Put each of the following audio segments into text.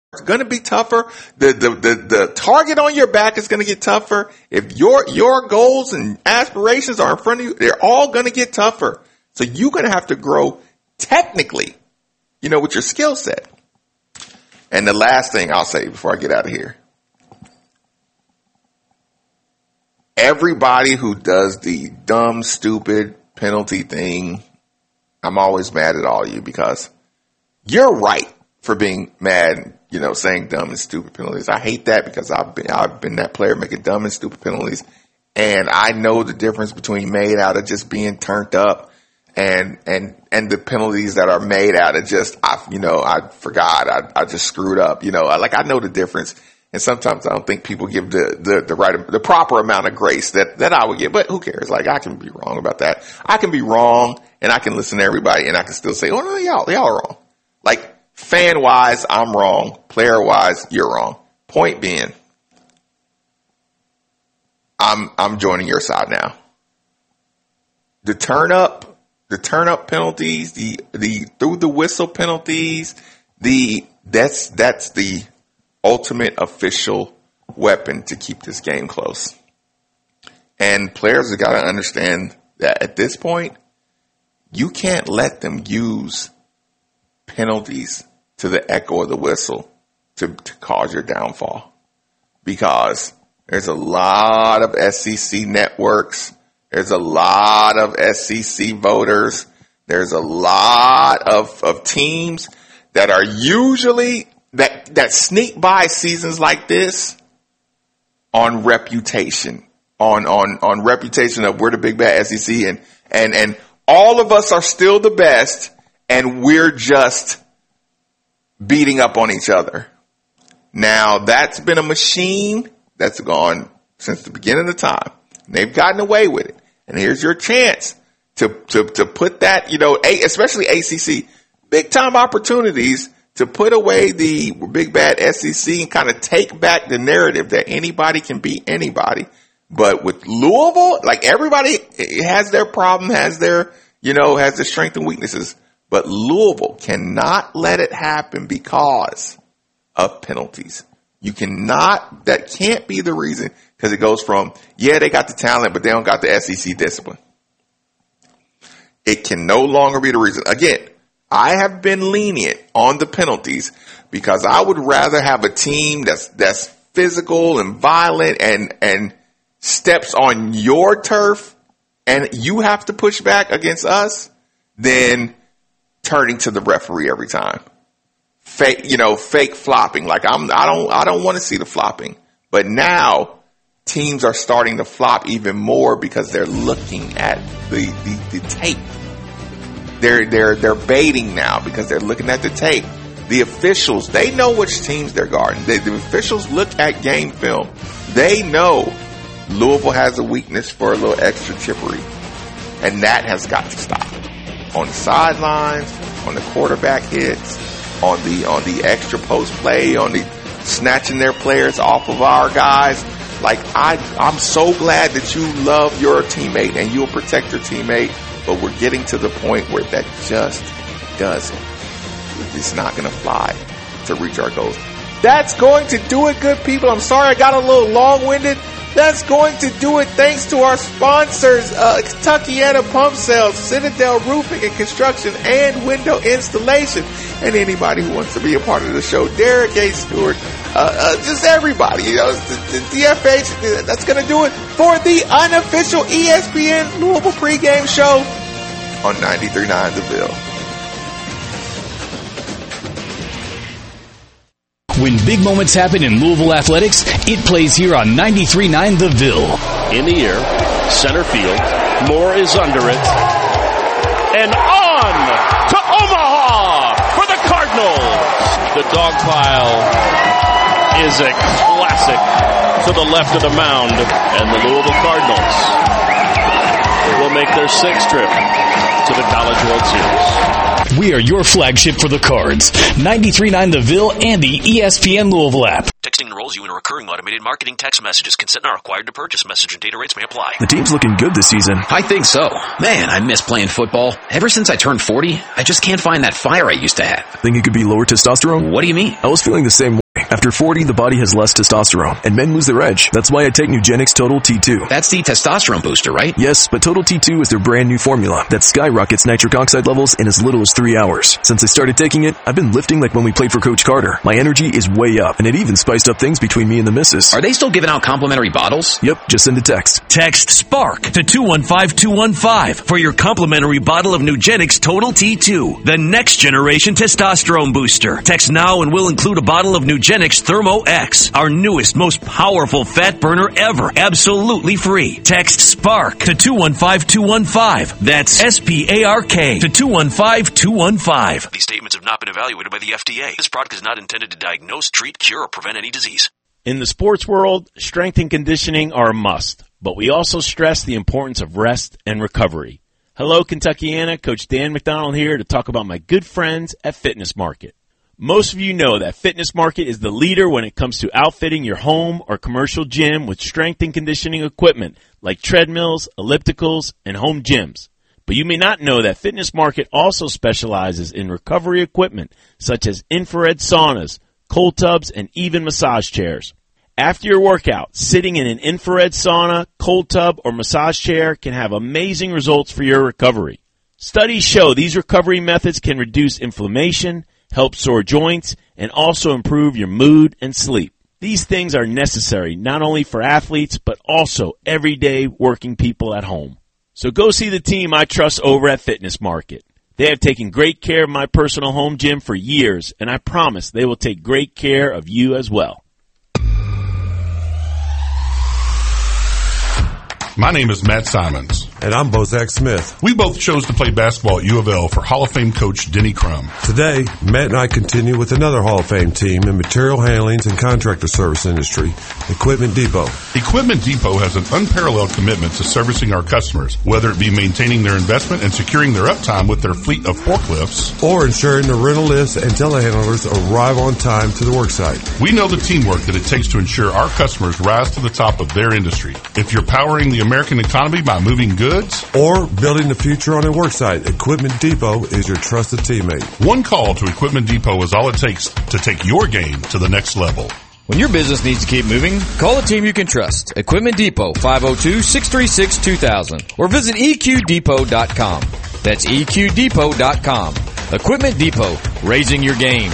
It's going to be tougher. The target on your back is going to get tougher. If your goals and aspirations are in front of you, they're all going to get tougher. So you're going to have to grow technically, with your skill set. And the last thing I'll say before I get out of here. Everybody who does the dumb, stupid penalty thing, I'm always mad at all of you because you're right for being mad, saying dumb and stupid penalties. I hate that because I've been that player making dumb and stupid penalties. And I know the difference between made out of just being turned up and the penalties that are made out of just, I forgot, I just screwed up, I know the difference. And sometimes I don't think people give the proper amount of grace that I would give, but who cares? I can be wrong about that. I can be wrong and I can listen to everybody and I can still say, oh no, y'all are wrong. Fan wise, I'm wrong. Player wise, you're wrong. Point being, I'm joining your side now. The turn up penalties, the through the whistle penalties, that's the ultimate official weapon to keep this game close. And players have got to understand that at this point, you can't let them use penalties to the echo of the whistle to cause your downfall. Because there's a lot of SEC networks. There's a lot of SEC voters. There's a lot of teams that are usually that sneak by seasons like this on reputation, on reputation of we're the big bad SEC and all of us are still the best and we're just beating up on each other. Now that's been a machine that's gone since the beginning of time. They've gotten away with it. And here's your chance to put that, especially ACC, big time opportunities to put away the big bad SEC and kind of take back the narrative that anybody can beat anybody. But with Louisville, everybody has their problem, has their strengths and weaknesses. But Louisville cannot let it happen because of penalties. That can't be the reason, because it goes from, they got the talent, but they don't got the SEC discipline. It can no longer be the reason. Again, I have been lenient on the penalties because I would rather have a team that's physical and violent and steps on your turf and you have to push back against us than turning to the referee every time. Fake flopping. I don't want to see the flopping. But now teams are starting to flop even more because they're looking at the tape. They're baiting now because they're looking at the tape. The officials, they know which teams they're guarding. The officials look at game film. They know Louisville has a weakness for a little extra chippery. And that has got to stop. On the sidelines, on the quarterback hits, on the extra post play, on the snatching their players off of our guys. I'm so glad that you love your teammate and you'll protect your teammate. But we're getting to the point where that just doesn't. It's not going to fly to reach our goals. That's going to do it, good people. I'm sorry I got a little long-winded. That's going to do it thanks to our sponsors, Kentuckiana Pump Sales, Citadel Roofing and Construction, and Window Installation. And anybody who wants to be a part of the show, Derek A. Stewart, just everybody, the DFH, that's going to do it for the unofficial ESPN Louisville pregame show on 93.9 The Ville. When big moments happen in Louisville athletics, it plays here on 93.9 The Ville. In the air, center field. Moore is under it. And on to Omaha for the Cardinals. The dog pile is a classic to the left of the mound. And the Louisville Cardinals will make their sixth trip to the College World Series. We are your flagship for the Cards. 93.9 The Ville and the ESPN Louisville app. Texting enrolls you in recurring automated marketing text messages. Consent not required to purchase. Message and data rates may apply. The team's looking good this season. I think so. Man, I miss playing football. Ever since I turned 40, I just can't find that fire I used to have. Think it could be lower testosterone? What do you mean? I was feeling the same way. After 40, the body has less testosterone, and men lose their edge. That's why I take Nugenix Total T2. That's the testosterone booster, right? Yes, but Total T2 is their brand new formula that skyrockets nitric oxide levels in as little as 3 hours. Since I started taking it, I've been lifting like when we played for Coach Carter. My energy is way up, and it even spiced up things between me and the missus. Are they still giving out complimentary bottles? Yep, just send a text. Text SPARK to 215-215 for your complimentary bottle of Nugenix Total T2, the next generation testosterone booster. Text now and we'll include a bottle of Nugenix Thermo X, our newest, most powerful fat burner ever, absolutely free. Text SPARK to 215-215. That's SPARK to 215-215. These statements have not been evaluated by the FDA. This product is not intended to diagnose, treat, cure, or prevent any disease. In the sports world, strength and conditioning are a must, but we also stress the importance of rest and recovery. Hello, Kentuckiana. Coach Dan McDonald here to talk about my good friends at Fitness Market. Most of you know that Fitness Market is the leader when it comes to outfitting your home or commercial gym with strength and conditioning equipment like treadmills, ellipticals, and home gyms. But you may not know that Fitness Market also specializes in recovery equipment such as infrared saunas, cold tubs, and even massage chairs. After your workout, sitting in an infrared sauna, cold tub, or massage chair can have amazing results for your recovery. Studies show these recovery methods can reduce inflammation, help sore joints, and also improve your mood and sleep. These things are necessary not only for athletes, but also everyday working people at home. So go see the team I trust over at Fitness Market. They have taken great care of my personal home gym for years, and I promise they will take great care of you as well. My name is Matt Simons. And I'm Bozak Smith. We both chose to play basketball at U of L for Hall of Fame coach Denny Crum. Today, Matt and I continue with another Hall of Fame team in material handlings and contractor service industry, Equipment Depot. Equipment Depot has an unparalleled commitment to servicing our customers, whether it be maintaining their investment and securing their uptime with their fleet of forklifts, or ensuring the rental lifts and telehandlers arrive on time to the worksite. We know the teamwork that it takes to ensure our customers rise to the top of their industry. If you're powering the American economy by moving goods, or building the future on a worksite, Equipment Depot is your trusted teammate. One call to Equipment Depot is all it takes to take your game to the next level. When your business needs to keep moving, call a team you can trust. Equipment Depot, 502-636-2000, or visit EQDepot.com. That's EQDepot.com. Equipment Depot, raising your game.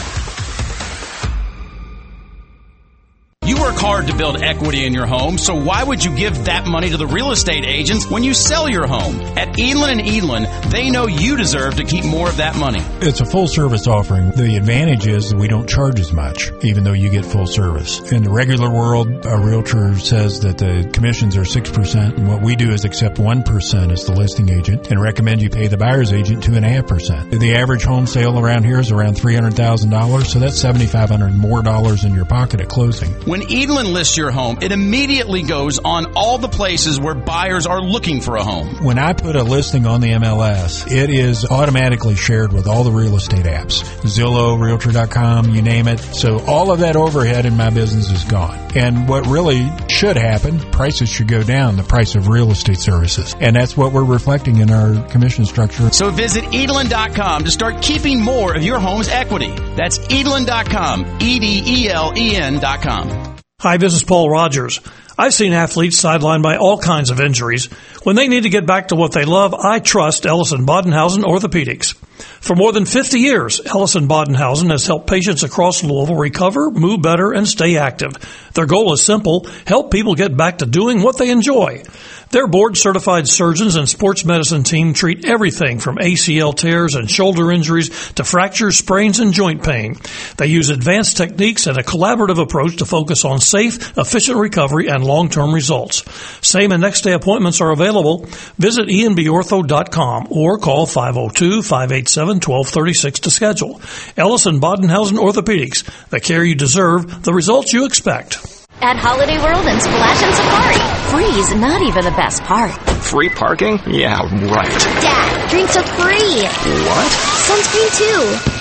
You work hard to build equity in your home, so why would you give that money to the real estate agents when you sell your home? At Edlin & Edlin, they know you deserve to keep more of that money. It's a full-service offering. The advantage is that we don't charge as much, even though you get full service. In the regular world, a realtor says that the commissions are 6%, and what we do is accept 1% as the listing agent and recommend you pay the buyer's agent 2.5%. The average home sale around here is around $300,000, so that's $7,500 more dollars in your pocket at closing. When Edlin lists your home, it immediately goes on all the places where buyers are looking for a home. When I put a listing on the MLS, it is automatically shared with all the real estate apps. Zillow, Realtor.com, you name it. So all of that overhead in my business is gone. And what really should happen, prices should go down, the price of real estate services. And that's what we're reflecting in our commission structure. So visit Edlin.com to start keeping more of your home's equity. That's Edlin.com, EDELEN.com. Hi, this is Paul Rogers. I've seen athletes sidelined by all kinds of injuries. When they need to get back to what they love, I trust Ellison Bodenhausen Orthopedics. For more than 50 years, Ellison Bodenhausen has helped patients across Louisville recover, move better, and stay active. Their goal is simple: help people get back to doing what they enjoy. Their board-certified surgeons and sports medicine team treat everything from ACL tears and shoulder injuries to fractures, sprains, and joint pain. They use advanced techniques and a collaborative approach to focus on safe, efficient recovery and long-term results. Same and next-day appointments are available. Visit enbortho.com or call 502-587-1236 to schedule. Ellison Bodenhausen Orthopedics, the care you deserve, the results you expect. At Holiday World and Splash and Safari, free's not even the best part. Free parking? Yeah, right. Dad, drinks are free. What? Sunscreen too.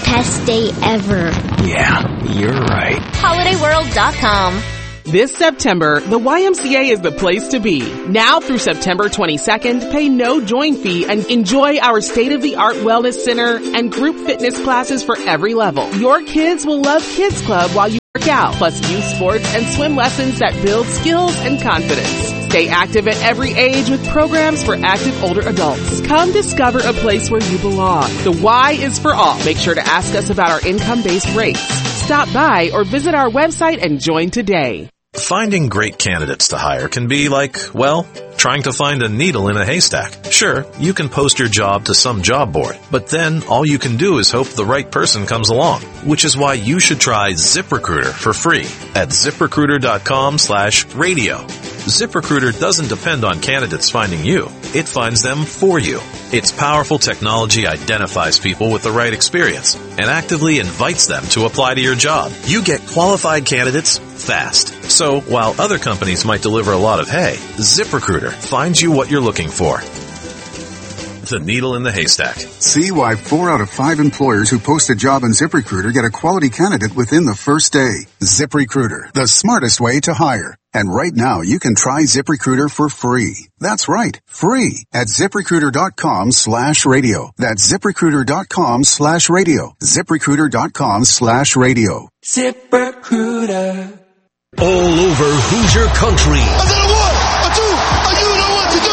best day ever. Yeah, you're right. HolidayWorld.com. This September, the YMCA is the place to be. Now through September 22nd, pay no join fee and enjoy our state-of-the-art wellness center and group fitness classes for every level. Your kids will love Kids Club while you work out, plus youth sports and swim lessons that build skills and confidence. Stay active at every age with programs for active older adults. Come discover a place where you belong. The Y is for all. Make sure to ask us about our income-based rates. Stop by or visit our website and join today. Finding great candidates to hire can be like, well, trying to find a needle in a haystack. Sure, you can post your job to some job board, but then all you can do is hope the right person comes along, which is why you should try ZipRecruiter for free at ZipRecruiter.com/radio. ZipRecruiter doesn't depend on candidates finding you. It finds them for you. Its powerful technology identifies people with the right experience and actively invites them to apply to your job. You get qualified candidates fast. So while other companies might deliver a lot of hay, ZipRecruiter finds you what you're looking for. The needle in the haystack. See why 4 out of 5 employers who post a job on ZipRecruiter get a quality candidate within the first day. ZipRecruiter, the smartest way to hire. And right now, you can try ZipRecruiter for free. That's right, free at ZipRecruiter.com/radio. That's ZipRecruiter.com/radio. ZipRecruiter.com/radio. ZipRecruiter. All over Hoosier country. I said a 1, a 2, you know what to do.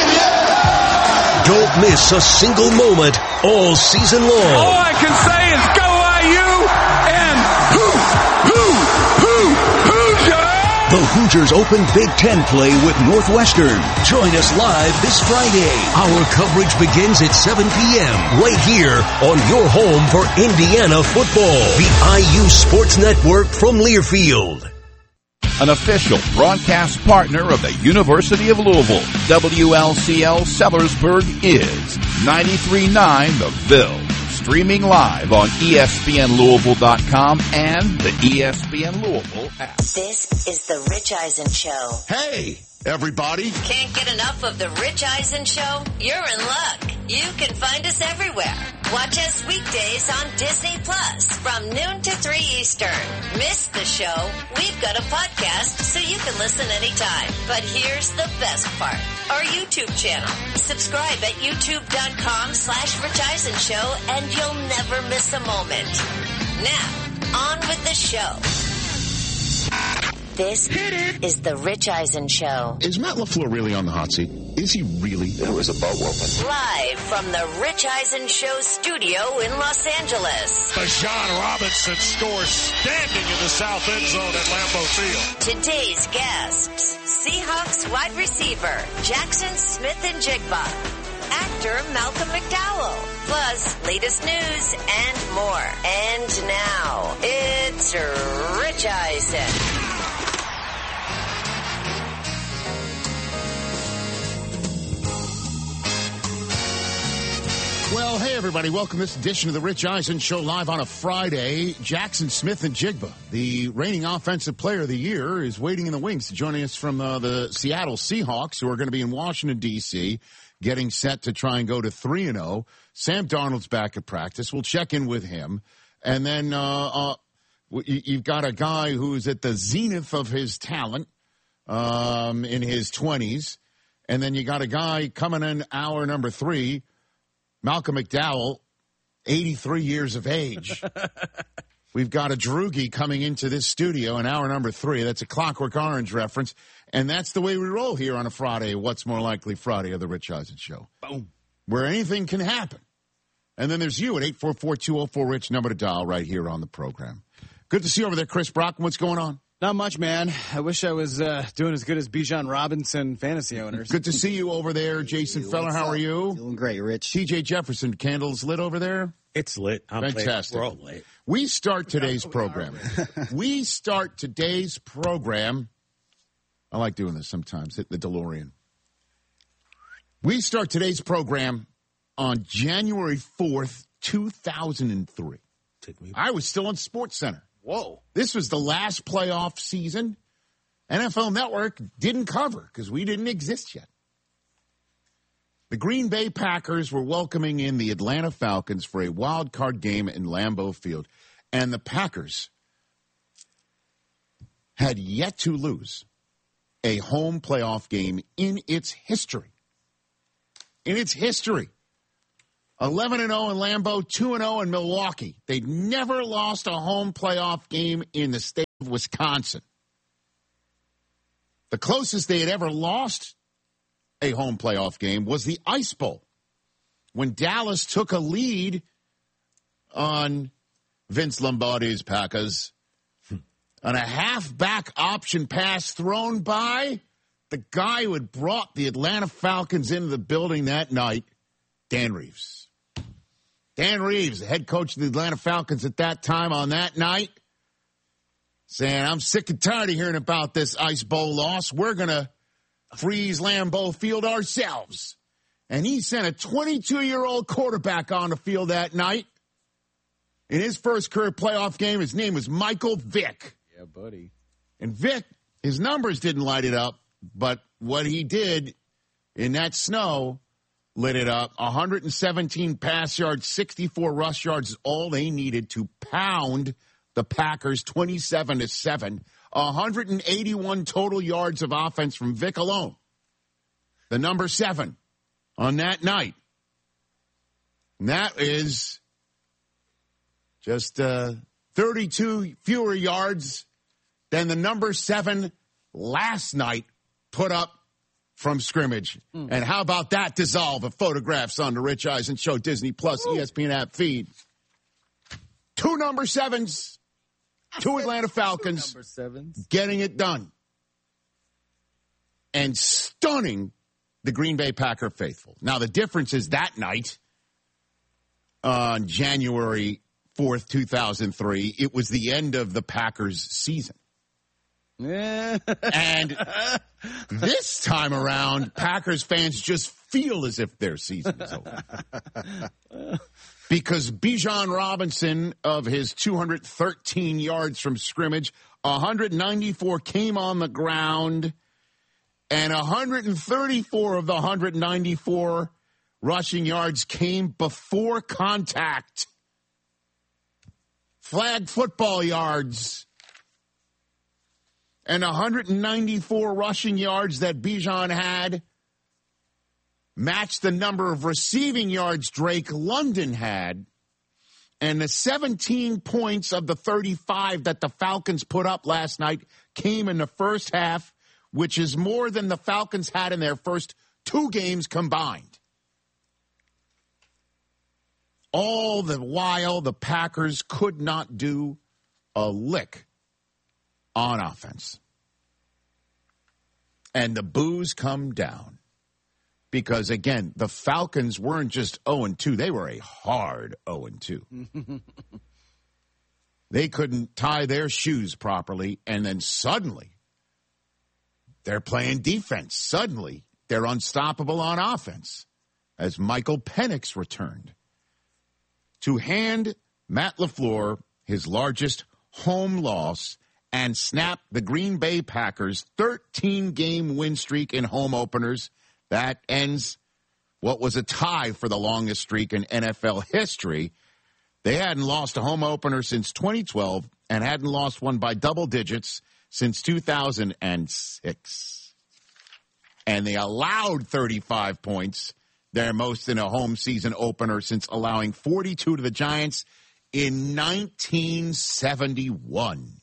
Don't miss a single moment all season long. All I can say is go IU and Hoosier! The Hoosiers open Big Ten play with Northwestern. Join us live this Friday. Our coverage begins at 7 p.m. right here on your home for Indiana football. The IU Sports Network from Learfield. An official broadcast partner of the University of Louisville, WLCL Sellersburg is 93.9 The Ville. Streaming live on ESPNLouisville.com and the ESPN Louisville app. This is The Rich Eisen Show. Hey, everybody. Can't get enough of The Rich Eisen Show? You're in luck. You can find us everywhere. Watch us weekdays on Disney Plus from noon to 3 Eastern. Miss the show? We've got a podcast so you can listen anytime. But here's the best part. Our YouTube channel. Subscribe at youtube.com/Rich Eisen Show and you'll never miss a moment. Now, on with the show. This is The Rich Eisen Show. Is Matt LaFleur really on the hot seat? Is he really? There was a boat open. Live from the Rich Eisen Show studio in Los Angeles. Bijan Robinson scores standing in the south end zone at Lambeau Field. Today's guests, Seahawks wide receiver Jackson Smith-Njigba, actor Malcolm McDowell, plus latest news and more. And now, it's Rich Eisen. Well, hey, everybody. Welcome to this edition of the Rich Eisen Show live on a Friday. Jackson Smith-Njigba, the reigning offensive player of the year, is waiting in the wings to join us from the Seattle Seahawks, who are going to be in Washington, D.C., getting set to try and go to 3-0. Sam Darnold's back at practice. We'll check in with him. And then you've got a guy who's at the zenith of his talent in his 20s. And then you got a guy coming in hour number 3, Malcolm McDowell, 83 years of age. We've got a droogie coming into this studio in hour number 3. That's a Clockwork Orange reference. And that's the way we roll here on a Friday, What's More Likely Friday of the Rich Eisen Show. Boom. Where anything can happen. And then there's you at 844-204-RICH, number to dial right here on the program. Good to see you over there, Chris Brockman. What's going on? Not much, man. I wish I was doing as good as Bijan Robinson fantasy owners. Good to see you over there, Jason Feller. How are you? Doing great, Rich. TJ Jefferson, candles lit over there? It's lit. Fantastic. We're all lit. We start today's program. I like doing this sometimes, hit the DeLorean. We start today's program on January 4th, 2003. I was still on SportsCenter. Whoa. This was the last playoff season NFL Network didn't cover because we didn't exist yet. The Green Bay Packers were welcoming in the Atlanta Falcons for a wild card game in Lambeau Field. And the Packers had yet to lose a home playoff game in its history. In its history. 11-0 in Lambeau, 2-0 in Milwaukee. They'd never lost a home playoff game in the state of Wisconsin. The closest they had ever lost a home playoff game was the Ice Bowl, when Dallas took a lead on Vince Lombardi's Packers on a halfback option pass thrown by the guy who had brought the Atlanta Falcons into the building that night, Dan Reeves. Dan Reeves, the head coach of the Atlanta Falcons at that time on that night, saying, I'm sick and tired of hearing about this Ice Bowl loss. We're going to freeze Lambeau Field ourselves. And he sent a 22-year-old quarterback on the field that night. In his first career playoff game, his name was Michael Vick. Yeah, buddy. And Vick, his numbers didn't light it up, but what he did in that snow lit it up. 117 pass yards, 64 rush yards is all they needed to pound the Packers 27-7. 181 total yards of offense from Vick alone. The number 7 on that night. And that is just 32 fewer yards than the number 7 last night put up from scrimmage. And how about that dissolve of photographs on the Rich Eisen Show Disney Plus ESPN app feed? 2 number 7s. 2 Atlanta Falcons getting it done. And stunning the Green Bay Packer faithful. Now, the difference is that night, on January 4th, 2003, it was the end of the Packers' season. And this time around, Packers fans just feel as if their season is over. Because Bijan Robinson, of his 213 yards from scrimmage, 194 came on the ground, and 134 of the 194 rushing yards came before contact. Flag football yards. And 194 rushing yards that Bijan had matched the number of receiving yards Drake London had. And the 17 points of the 35 that the Falcons put up last night came in the first half, which is more than the Falcons had in their first 2 games combined. All the while, the Packers could not do a lick on offense. And the boos come down. Because, again, the Falcons weren't just 0-2. They were a hard 0-2. They couldn't tie their shoes properly, and then suddenly they're playing defense. Suddenly they're unstoppable on offense as Michael Penix returned to hand Matt LaFleur his largest home loss and snap the Green Bay Packers' 13-game win streak in home openers. That ends what was a tie for the longest streak in NFL history. They hadn't lost a home opener since 2012 and hadn't lost one by double digits since 2006. And they allowed 35 points, their most in a home season opener since allowing 42 to the Giants in 1971.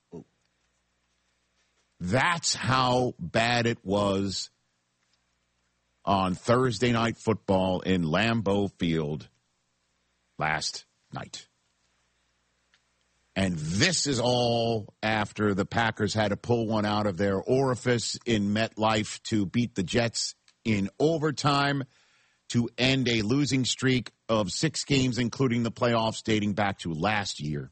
That's how bad it was on Thursday Night Football in Lambeau Field last night. And this is all after the Packers had to pull one out of their orifice in MetLife to beat the Jets in overtime to end a losing streak of 6 games, including the playoffs dating back to last year.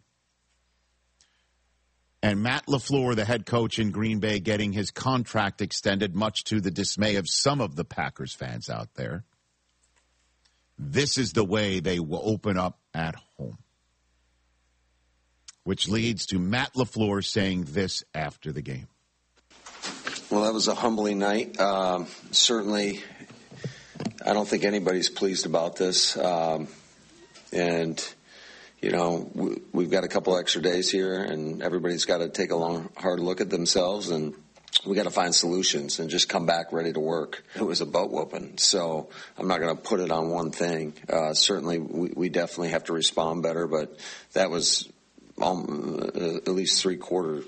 And Matt LaFleur, the head coach in Green Bay, getting his contract extended, much to the dismay of some of the Packers fans out there. This is the way they will open up at home. Which leads to Matt LaFleur saying this after the game. Well, that was a humbling night. Certainly, I don't think anybody's pleased about this. And, you know, we've got a couple extra days here, and everybody's got to take a hard look at themselves, and we got to find solutions and just come back ready to work. It was a butt whooping, so I'm not going to put it on one thing. Certainly, we definitely have to respond better, but that was at least 3/4